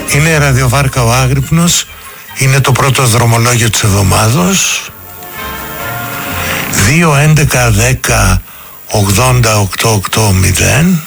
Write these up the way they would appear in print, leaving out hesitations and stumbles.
Είναι η ραδιοβάρκα ο Άγρυπνος. Είναι το πρώτο δρομολόγιο της εβδομάδος. 2, 11, 10, 80, 880.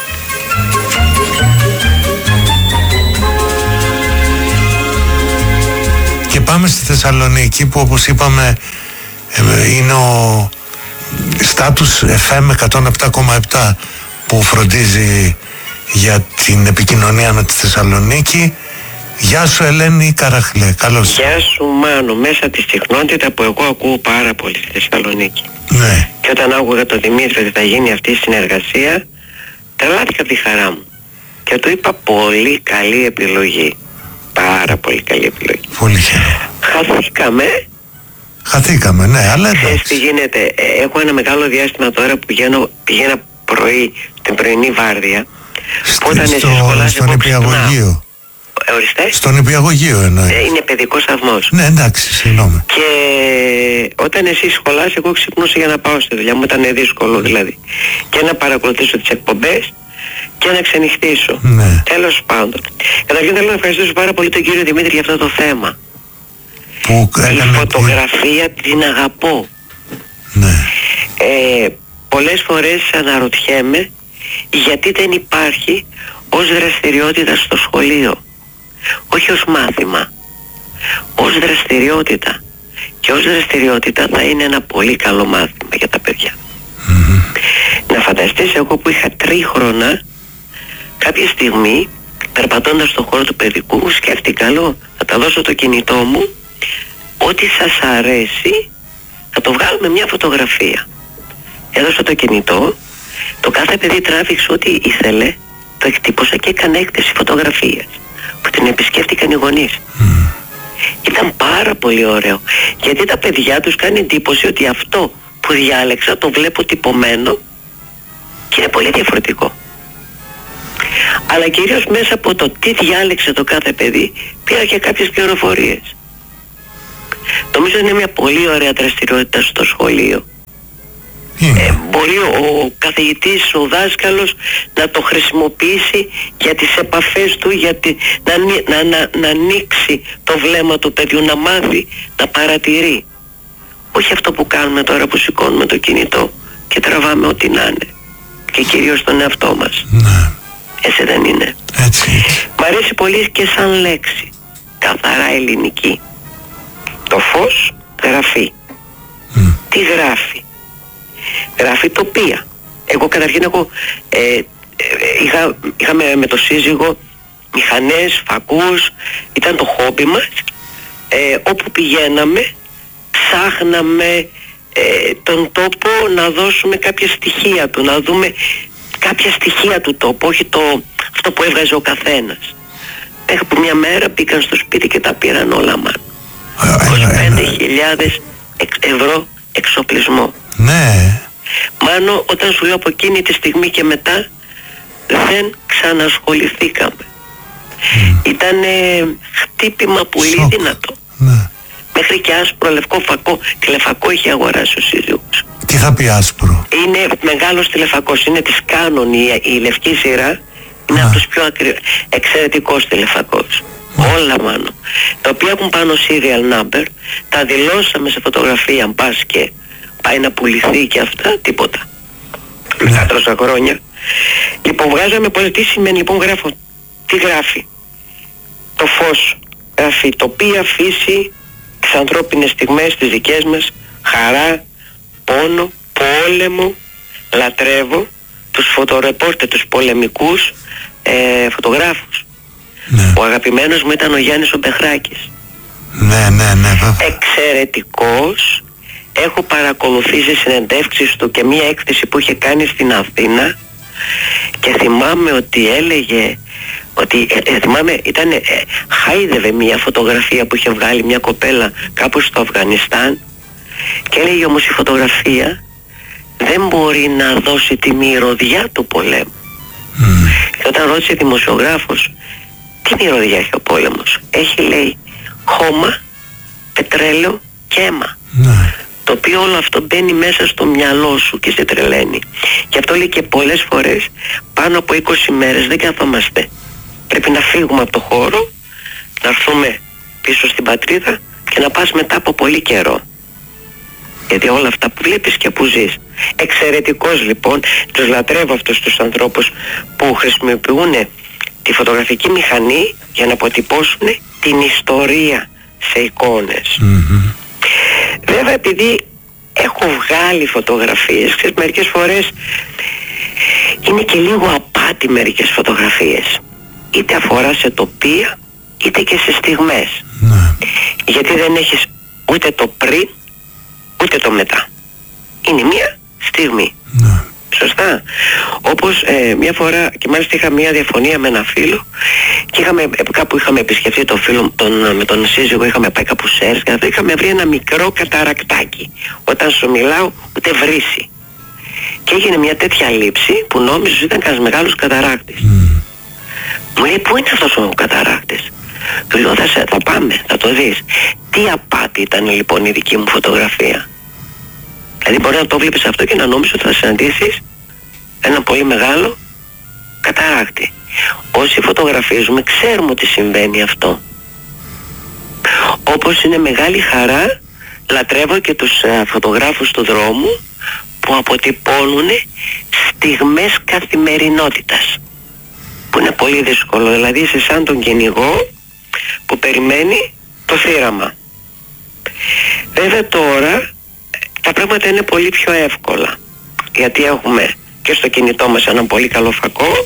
Και πάμε στη Θεσσαλονίκη, που όπως είπαμε είναι ο Status FM 107,7 που φροντίζει για την επικοινωνία με τη Θεσσαλονίκη. Γεια σου Ελένη Καραχλέ, καλώς. Γεια σου Μάνο, μέσα από τη συχνότητα που εγώ ακούω πάρα πολύ στη Θεσσαλονίκη. Ναι. Και όταν άκουγα τον Δημήτρη ότι θα γίνει αυτή η συνεργασία, τρελάθηκα τη χαρά μου. Και του είπα πολύ καλή επιλογή. Πάρα πολύ καλή επιλογή. Πολύ χαίρομαι. Χαθήκαμε, ναι, αλλά εντάξει. Τι γίνεται, έχω ένα μεγάλο διάστημα τώρα που πηγαίνα πρωί, την πρωινή βάρδια. Στον Νηπιαγωγείο. Οριστέ. Στον Νηπιαγωγείο εννοεί. Είναι παιδικός σταθμός. Ναι, εντάξει, συγγνώμη. Και όταν εσύ σχολάς, εγώ ξυπνούσα για να πάω στη δουλειά μου, ήταν δύσκολο δηλαδή. Και να παρακολουθήσω τις εκπομπές και να ξενυχτήσω. Ναι. Τέλος πάντων. Καταρχήν θέλω να ευχαριστήσω πάρα πολύ τον κύριο Δημήτρη για αυτό το θέμα. Η φωτογραφία την αγαπώ. Ναι. Πολλές φορές αναρωτιέμαι γιατί δεν υπάρχει ως δραστηριότητα στο σχολείο. Όχι ως μάθημα. Ως δραστηριότητα. Και ως δραστηριότητα θα είναι ένα πολύ καλό μάθημα για τα παιδιά. Να φανταστείς, εγώ που είχα 3 χρόνια, κάποια στιγμή περπατώντας στον χώρο του παιδικού μου σκέφτηκα, λέω, θα τα δώσω το κινητό μου, ό,τι σας αρέσει θα το βγάλουμε μια φωτογραφία. Έδωσα το κινητό, το κάθε παιδί τράβηξε ό,τι ήθελε, το εκτύπωσα και έκανε έκθεση φωτογραφίας που την επισκέφτηκαν οι γονείς. Ήταν πάρα πολύ ωραίο, γιατί τα παιδιά τους κάνει εντύπωση ότι αυτό που διάλεξα το βλέπω τυπωμένο και είναι πολύ διαφορετικό. Αλλά κυρίως μέσα από το τι διάλεξε το κάθε παιδί πήρα και κάποιες πληροφορίες. Νομίζω είναι μια πολύ ωραία δραστηριότητα στο σχολείο. Μπορεί ο καθηγητής, ο δάσκαλος να το χρησιμοποιήσει για τις επαφές του, να ανοίξει το βλέμμα του παιδιού, να μάθει, να παρατηρεί. Όχι αυτό που κάνουμε τώρα που σηκώνουμε το κινητό και τραβάμε ό,τι να είναι. Και κυρίως τον εαυτό μας. Ναι. Έτσι δεν είναι? Έτσι. Μ' αρέσει πολύ και σαν λέξη. Καθαρά ελληνική. Το φως γραφεί. Τι γράφει? Γράφει τοπία. Εγώ καταρχήν είχαμε με το σύζυγο μηχανές, φακούς, ήταν το χόμπι μας. Όπου πηγαίναμε ψάχναμε τον τόπο να δώσουμε κάποια στοιχεία του, να δούμε κάποια στοιχεία του τόπου, όχι αυτό που έβγαζε ο καθένας. Μέχρι που μια μέρα μπήκαν στο σπίτι και τα πήραν όλα μάλλον. 25.000 ευρώ εξοπλισμό. Ναι. Μάνο, όταν σου λέω από εκείνη τη στιγμή και μετά δεν ξανασχοληθήκαμε. Ήτανε χτύπημα πολύ δυνατό. Ναι. Μέχρι και άσπρο λευκό φακό, τηλεφακό είχε αγοράσει ο σύζυγος. Τι θα πει άσπρο? Είναι μεγάλος τηλεφακός, είναι της Canon η λευκή σειρά. Είναι από τους πιο εξαιρετικός τηλεφακός. Όλα μάνο. Τα οποία έχουν πάνω serial number, τα δηλώσαμε σε φωτογραφία, μπας και πάει να πουληθεί και αυτά, τίποτα. Μετά τόσα χρόνια. Λοιπόν, βγάζαμε πολύ. Τι σημαίνει, λοιπόν, γράφω. Τι γράφει? Το φως γράφει τοπία, φύση, τις ανθρώπινες στιγμές, τις δικές μας, χαρά, πόνο, πόλεμο, λατρεύω, τους φωτορεπόρτερ, τους πολεμικούς φωτογράφους. Ναι. Ο αγαπημένος μου ήταν ο Γιάννης ο Μπεχράκης. Ναι, βέβαια. Εξαιρετικός. Έχω παρακολουθήσει συνεντεύξεις του και μία έκθεση που είχε κάνει στην Αθήνα και θυμάμαι ότι έλεγε ότι χάιδευε μία φωτογραφία που είχε βγάλει μια κοπέλα κάπου στο Αφγανιστάν και έλεγε όμως η φωτογραφία δεν μπορεί να δώσει τη μυρωδιά του πολέμου. Και όταν ρώτησε δημοσιογράφος τι μυρωδιά έχει ο πόλεμος, έχει, λέει, χώμα, πετρέλαιο και αίμα. Το οποίο όλο αυτό μπαίνει μέσα στο μυαλό σου και σε τρελαίνει. Και αυτό λέει και πολλές φορές πάνω από 20 μέρες δεν καθόμαστε Πρέπει να φύγουμε από το χώρο, να έρθουμε πίσω στην πατρίδα και να πας μετά από πολύ καιρό. Γιατί όλα αυτά που βλέπεις και που ζεις. Εξαιρετικός λοιπόν, τους λατρεύω αυτούς τους ανθρώπους που χρησιμοποιούν τη φωτογραφική μηχανή για να αποτυπώσουν την ιστορία σε εικόνες. Βέβαια, επειδή έχω βγάλει φωτογραφίες, ξέρεις, μερικές φορές είναι και λίγο απάτη μερικές φωτογραφίες. Είτε αφορά σε τοπία, είτε και σε στιγμές. Γιατί δεν έχεις ούτε το πριν, ούτε το μετά. Είναι μία στιγμή. Σωστά. Όπως μια φορά, και μάλιστα είχα μια διαφωνία με ένα φίλο και κάπου είχαμε επισκεφτεί το φίλο με τον σύζυγο, είχαμε πάει κάπου σέρς και είχαμε βρει ένα μικρό καταρακτάκι. Όταν σου μιλάω ούτε βρύσει. Και έγινε μια τέτοια λήψη που νόμιζε ότι ήταν κανένας μεγάλος καταράκτης. Μου λέει, πού είναι αυτός ο καταράκτης? Του λέω, θα πάμε, θα το δεις. Τι απάτη ήταν λοιπόν η δική μου φωτογραφία. Δηλαδή μπορεί να το βλέπεις αυτό και να νόμιζες ότι θα συναντήσεις ένα πολύ μεγάλο καταράκτη. Όσοι φωτογραφίζουμε ξέρουμε ότι συμβαίνει αυτό. Όπως είναι μεγάλη χαρά, λατρεύω και τους φωτογράφους του δρόμου που αποτυπώνουν στιγμές καθημερινότητας, που είναι πολύ δύσκολο. Δηλαδή είσαι σαν τον κυνηγό που περιμένει το θύραμα. Βέβαια τώρα τα πράγματα είναι πολύ πιο εύκολα, γιατί έχουμε και στο κινητό μας έναν πολύ καλό φακό,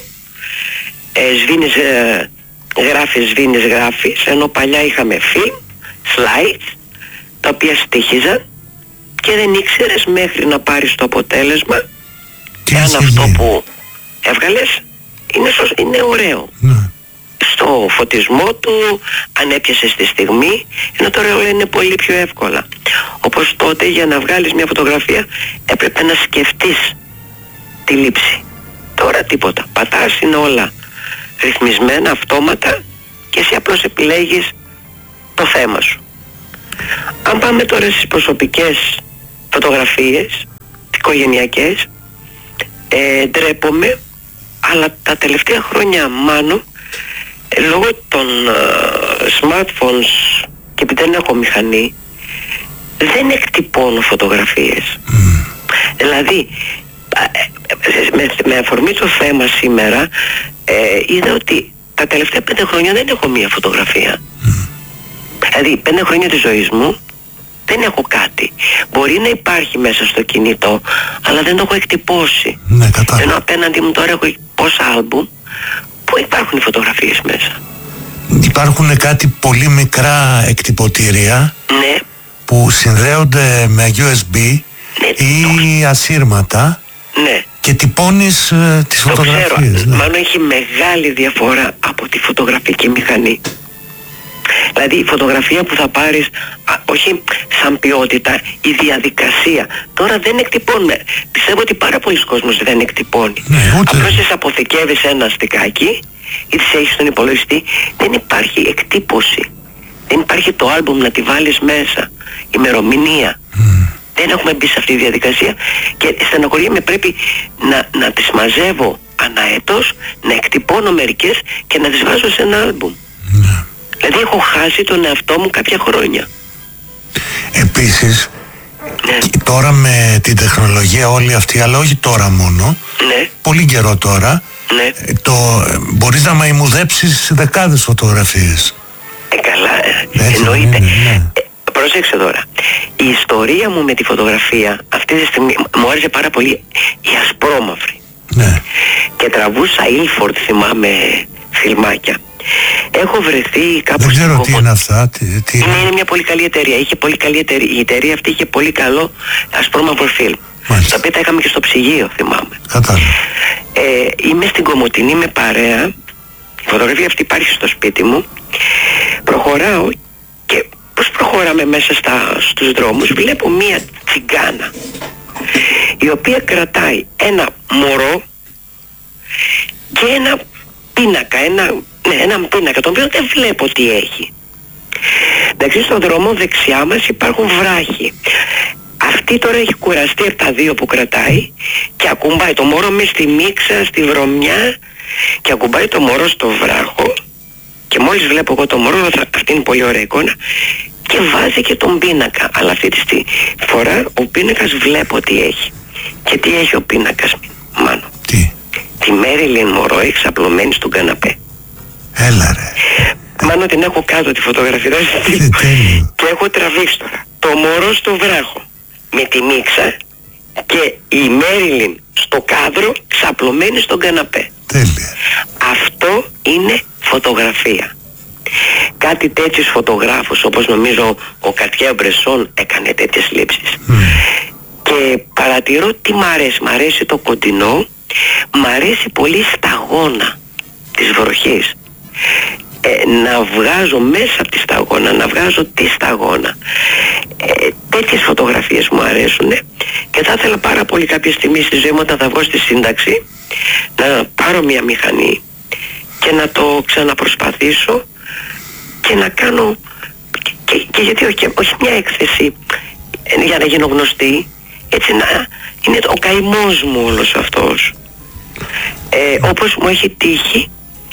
σβήνεις γράφεις, ενώ παλιά είχαμε film, slides, τα οποία στοίχιζαν και δεν ήξερες μέχρι να πάρεις το αποτέλεσμα και αν αυτό που έβγαλες είναι ωραίο. Στο φωτισμό του, αν έπιασες τη στιγμή, ενώ τώρα όλα είναι πολύ πιο εύκολα. Όπως τότε για να βγάλεις μια φωτογραφία έπρεπε να σκεφτείς τη λήψη. Τώρα τίποτα. Πατάς, είναι όλα ρυθμισμένα, αυτόματα και εσύ απλώς επιλέγεις το θέμα σου. Αν πάμε τώρα στις προσωπικές φωτογραφίες, οικογενειακές, ντρέπομαι, αλλά τα τελευταία χρόνια μάλλον λόγω των smartphones και επειδή δεν έχω μηχανή δεν εκτυπώνω φωτογραφίες. Δηλαδή με αφορμή το θέμα σήμερα είδα ότι τα τελευταία 5 χρόνια δεν έχω μία φωτογραφία. Δηλαδή 5 χρόνια της ζωής μου δεν έχω κάτι. Μπορεί να υπάρχει μέσα στο κινητό, αλλά δεν το έχω εκτυπώσει. Ναι, ενώ απέναντι μου τώρα έχω πόσα άλμπουμ που υπάρχουν οι φωτογραφίες μέσα. Υπάρχουν κάτι πολύ μικρά εκτυπωτήρια, ναι, που συνδέονται με USB, ναι, ή ασύρματα, ναι, και τυπώνεις τις φωτογραφίες. Ξέρω, ναι. Μάλλον έχει μεγάλη διαφορά από τη φωτογραφική μηχανή. Δηλαδή η φωτογραφία που θα πάρεις, όχι σαν ποιότητα, η διαδικασία. Τώρα δεν εκτυπώνουμε. Πιστεύω ότι πάρα πολλοί κόσμος δεν εκτυπώνει. Απλώς τις αποθηκεύεις ένα στικάκι ή τις έχεις στον υπολογιστή. Δεν υπάρχει εκτύπωση. Δεν υπάρχει το άλμπουμ να τη βάλεις μέσα. Ημερομηνία. Δεν έχουμε μπει σε αυτή τη διαδικασία και στεναχωριέμαι, πρέπει να τις μαζεύω ανά έτος, να εκτυπώνω μερικές και να τις βάζω σε ένα άλμπουμ. Δηλαδή έχω χάσει τον εαυτό μου κάποια χρόνια. Επίσης, ναι, τώρα με την τεχνολογία όλη αυτή, αλλά όχι τώρα μόνο, ναι, πολύ καιρό τώρα, ναι, μπορείς να μαϊμουδέψεις δεκάδες φωτογραφίες. Καλά, εννοείται. Ναι. Πρόσεξε τώρα, η ιστορία μου με τη φωτογραφία αυτή τη στιγμή μου άρεσε πάρα πολύ η ασπρόμαυρη. Ναι. Και τραβούσα Ilford, θυμάμαι, φιλμάκια. Έχω βρεθεί κάπου. Δεν ξέρω τι είναι αυτά. Είναι μια πολύ καλή εταιρεία. Είχε πολύ καλή εταιρεία. Η εταιρεία αυτή είχε πολύ καλό ασπρόμαυρο φιλμ. Τα οποία τα είχαμε και στο ψυγείο, θυμάμαι. Κατάλαβα. Είμαι στην Κομοτηνή με παρέα. Η φωτογραφία αυτή υπάρχει στο σπίτι μου. Προχωράω και πώς προχωράμε μέσα στους δρόμους, βλέπω μία τσιγκάνα η οποία κρατάει ένα μωρό και ένα πίνακα, έναν πίνακα, τον οποίο δεν βλέπω τι έχει. Εντάξει, στον δρόμο δεξιά μας υπάρχουν βράχοι. Αυτή τώρα έχει κουραστεί από τα δύο που κρατάει και ακουμπάει το μωρό μες στη μίξα, στη βρωμιά, και ακουμπάει το μωρό στο βράχο, και μόλις βλέπω εγώ το μωρό, αυτή είναι πολύ ωραία εικόνα, και βάζει και τον πίνακα. Αλλά αυτή τη φορά ο πίνακας βλέπω τι έχει. Και τι έχει ο πίνακας, Μάνο? Τι? Τη Μέριλιν Μωρό εξαπλωμένη στον καναπέ. Έλα ρε. Μάνο, την έχω κάτω τη φωτογραφία και έχω τραβήξει τώρα το μωρό στο βράχο με τη μίξα και η Μέριλιν στο κάδρο ξαπλωμένη στον καναπέ. Τέλεια. Αυτό είναι φωτογραφία. Κάτι τέτοιους φωτογράφους, όπως νομίζω ο Καρτιέ Μπρεσόν έκανε τέτοιες λήψεις. Και παρατηρώ τι μ' αρέσει. Μ' αρέσει το κοντινό, μ' αρέσει πολύ σταγόνα της βροχής. Να βγάζω μέσα από τη σταγόνα, να βγάζω τη σταγόνα. Τέτοιες φωτογραφίες μου αρέσουν, και θα ήθελα πάρα πολύ κάποια στιγμή στη ζωή μου, όταν θα βγω στη σύνταξη, να πάρω μια μηχανή και να το ξαναπροσπαθήσω και να κάνω και γιατί όχι μια έκθεση για να γίνω γνωστή, έτσι να είναι ο καημός μου όλος αυτός. Όπως μου έχει τύχει,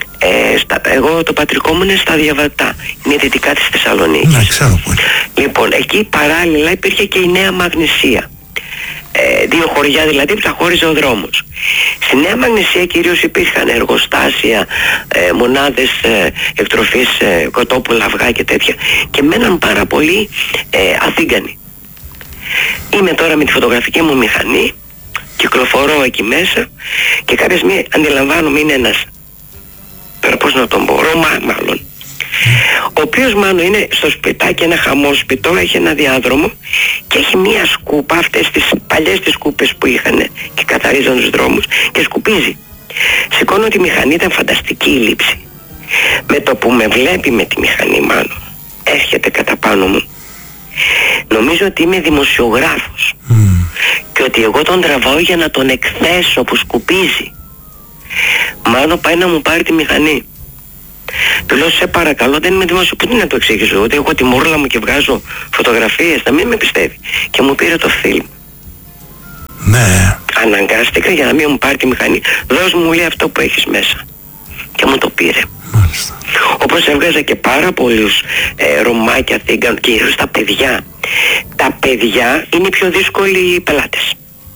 εγώ το πατρικό μου είναι στα Διαβατά, είναι δυτικά της Θεσσαλονίκης. Ναι, ξέρω πολύ. Λοιπόν, εκεί παράλληλα υπήρχε και η Νέα Μαγνησία. Δύο χωριά δηλαδή που τα χώριζε ο δρόμος. Στη Νέα Μαγνησία κυρίως υπήρχαν εργοστάσια, μονάδες εκτροφής, κοτόπουλα, αυγά και τέτοια, και μέναν πάρα πολύ αθήγκανοι. Είμαι τώρα με τη φωτογραφική μου μηχανή, κυκλοφορώ εκεί μέσα και κάποια στιγμή αντιλαμβάνομαι είναι ένας, τώρα πώς να τον πω, Ρωμά μάλλον, ο οποίος μάλλον είναι στο σπιτάκι, ένα χαμόσπιτο, έχει ένα διάδρομο και έχει μία σκούπα, αυτές τις παλιές τις σκούπες που είχαν και καθαρίζαν τους δρόμους, και σκουπίζει. Σηκώνω τη μηχανή, ήταν φανταστική η λήψη. Με το που με βλέπει με τη μηχανή μάλλον, έρχεται κατά πάνω μου, νομίζω ότι είμαι δημοσιογράφος και ότι εγώ τον τραβάω για να τον εκθέσω που σκουπίζει. Μάλλον πάει να μου πάρει τη μηχανή. Του λέω, σε παρακαλώ, δεν είμαι δημόσιο. Πού να το εξηγήσω? Ότι έχω τη μόρλα μου και βγάζω φωτογραφίες, να μην με πιστεύει. Και μου πήρε το φιλμ. Ναι. Αναγκάστηκα για να μην μου πάρει τη μηχανή. Δώσ' μου, λέει, αυτό που έχεις μέσα. Και μου το πήρε. Μάλιστα. Όπως έβγαζα και πάρα πολλούς Ρωμάκια, Θήγκαν, κυρίως τα παιδιά. Τα παιδιά είναι οι πιο δύσκολοι πελάτες.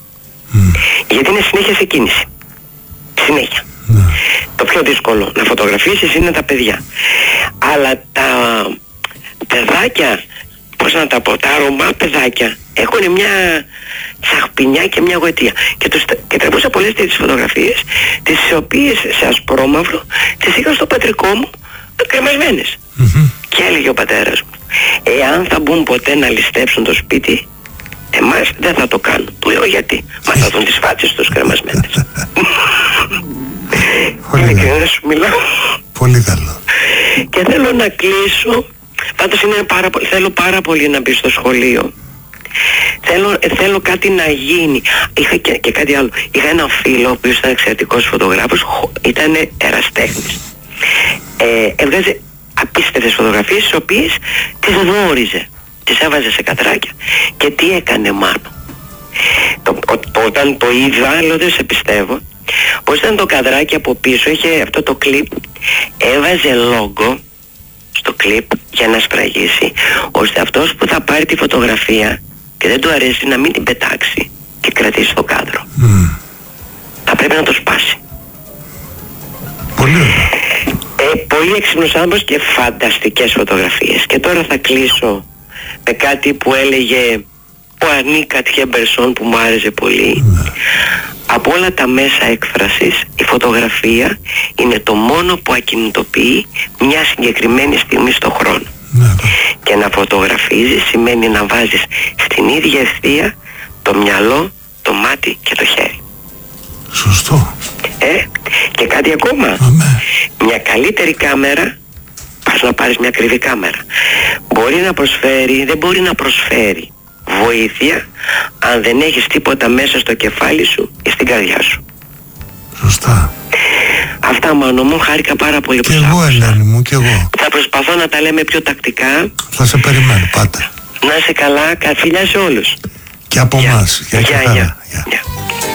Γιατί είναι συνέχεια σε κίνηση. Συνέχεια. Το πιο δύσκολο να φωτογραφίσεις είναι τα παιδιά. Αλλά τα παιδάκια, πώς να τα πω, τα Ρωμά παιδάκια έχουν μια τσαχπινιά και μια γοητεία. Και τραβούσα πολλές τέτοιες φωτογραφίες, τις οποίες σε ασπρόμαυρο τις είχα στο πατρικό μου κρεμασμένες. Και έλεγε ο πατέρας μου, εάν θα μπουν ποτέ να ληστέψουν το σπίτι, εμάς δεν θα το κάνουν. Του λέω, γιατί? Μα θα δουν τις φάτσες τους κρεμασμένες. Ειλικρινά σου μιλάω. Πολύ καλό. Και θέλω να κλείσω. Πάντως θέλω πάρα πολύ να μπει στο σχολείο. Θέλω κάτι να γίνει. Είχα και κάτι άλλο. Είχα έναν φίλο, ο οποίος ήταν εξαιρετικός φωτογράφος, ήταν εραστέχνης. Έβγαζε απίστευτες φωτογραφίες, τις οποίες τις δόριζε, τις έβαζε σε κατράκια. Και τι έκανε μάλλον? Όταν το είδα, λέω, δεν σε πιστεύω. Πώς ήταν το καδράκι από πίσω, είχε αυτό το κλιπ, έβαζε λόγο στο κλιπ για να σφραγίσει, ώστε αυτός που θα πάρει τη φωτογραφία και δεν του αρέσει να μην την πετάξει και κρατήσει το κάδρο. Θα πρέπει να το σπάσει. Πολύ ωραία. Πολύ έξυπνος άνθρωπος και φανταστικές φωτογραφίες. Και τώρα θα κλείσω με κάτι που έλεγε ο Αρνί Καρτιέ Μπρεσόν, που μου άρεσε πολύ. Από όλα τα μέσα έκφρασης, η φωτογραφία είναι το μόνο που ακινητοποιεί μια συγκεκριμένη στιγμή στο χρόνο. Και να φωτογραφίζεις σημαίνει να βάζεις στην ίδια ευθεία το μυαλό, το μάτι και το χέρι. Σωστό. Και κάτι ακόμα. Μια καλύτερη κάμερα, πας να πάρεις μια ακριβή κάμερα, μπορεί να προσφέρει, δεν μπορεί να προσφέρει βοήθεια αν δεν έχεις τίποτα μέσα στο κεφάλι σου ή στην καρδιά σου. Σωστά. Αυτά, Μάνο μου, χάρηκα πάρα πολύ που σ' άκουσα. Και εγώ, Ελένη μου, και εγώ. Θα προσπαθώ να τα λέμε πιο τακτικά. Θα σε περιμένω πάντα. Να είσαι καλά, φιλιά σε όλους. Και από εμάς. Γεια και χαρά. Γεια.